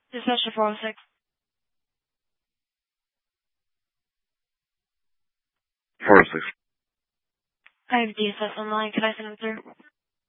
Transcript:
Dispatch to 406. Four oh six. I have DSS on the line. Can I send him through?